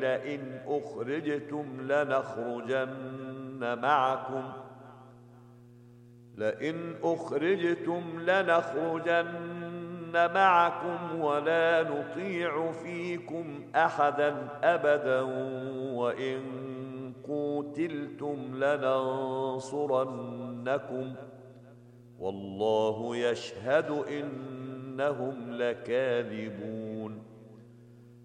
لئن أخرجتم لنخرجن معكم ولا نطيع فيكم أحدا أبدا وإن قوتلتم لننصرنكم والله يشهد إنهم لكاذبون